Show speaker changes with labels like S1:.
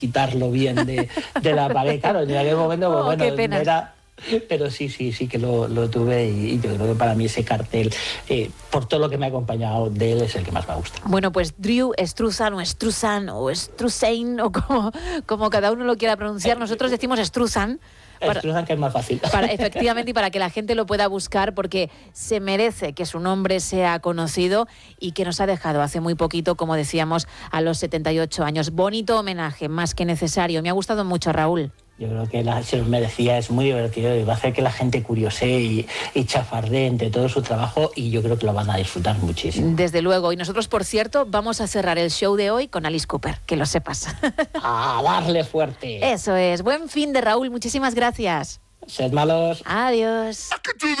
S1: quitarlo bien de la pared. Claro, en aquel momento, pues bueno,
S2: qué pena.
S1: era... Pero sí que lo tuve y yo creo que para mí ese cartel, por todo lo que me ha acompañado de él, es el que más me gusta.
S2: Bueno, pues Drew Struzan o Struzan o Struzain o como cada uno lo quiera pronunciar, nosotros decimos Struzan.
S1: Struzan, que es más fácil.
S2: Efectivamente, y para que la gente lo pueda buscar, porque se merece que su nombre sea conocido y que nos ha dejado hace muy poquito, como decíamos, a los 78 años. Bonito homenaje, más que necesario. Me ha gustado mucho, Raúl.
S1: Yo creo que se los merecía, es muy divertido y va a hacer que la gente curiosee y chafardee entre todo su trabajo y yo creo que lo van a disfrutar muchísimo.
S2: Desde luego. Y nosotros, por cierto, vamos a cerrar el show de hoy con Alice Cooper, que lo sepas.
S1: ¡A darle fuerte!
S2: Eso es. Buen fin de Raúl. Muchísimas gracias.
S1: Sed malos.
S2: Adiós.